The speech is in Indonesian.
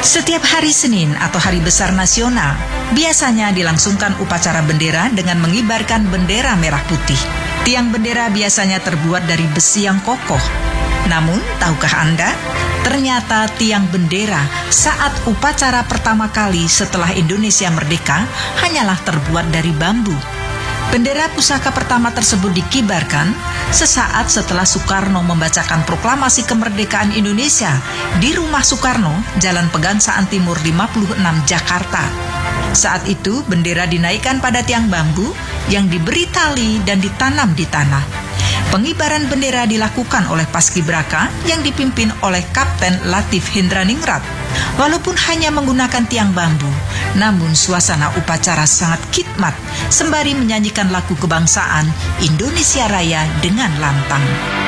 Setiap hari Senin atau Hari Besar Nasional, biasanya dilangsungkan upacara bendera dengan mengibarkan bendera merah putih. Tiang bendera biasanya terbuat dari besi yang kokoh. Namun, tahukah Anda, ternyata tiang bendera saat upacara pertama kali setelah Indonesia merdeka hanyalah terbuat dari bambu. Bendera pusaka pertama tersebut dikibarkan sesaat setelah Soekarno membacakan proklamasi kemerdekaan Indonesia di Rumah Soekarno, Jalan Pegangsaan Timur 56, Jakarta. Saat itu bendera dinaikkan pada tiang bambu yang diberi tali dan ditanam di tanah. Pengibaran bendera dilakukan oleh Paskibraka yang dipimpin oleh Kapten Latif Hindraningrat. Walaupun hanya menggunakan tiang bambu, namun suasana upacara sangat khidmat sembari menyanyikan lagu kebangsaan Indonesia Raya dengan lantang.